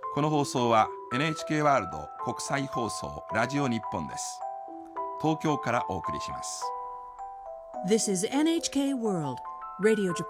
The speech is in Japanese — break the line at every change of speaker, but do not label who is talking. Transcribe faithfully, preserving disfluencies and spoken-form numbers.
この放送は エヌエイチケー ワールド国際放送ラジオ日本です。東京からお送りします。
This is エヌエイチケー World Radio Japan